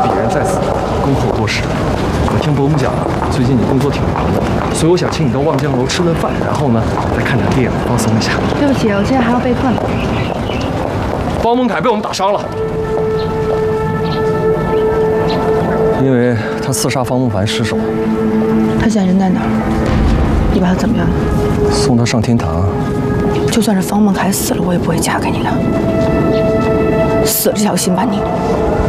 鄙人在此恭候多时。我听伯母讲，最近你工作挺忙的，所以我想请你到望江楼吃顿饭，然后呢再看场电影放松一下。 对不起，我现在还要备课呢。 方孟凯被我们打伤了，因为他刺杀方孟凡失手。 他现在人在哪儿？你把他怎么样了？ 送他上天堂。 就算是方孟凯死了，我也不会嫁给你的。死了这条心吧你。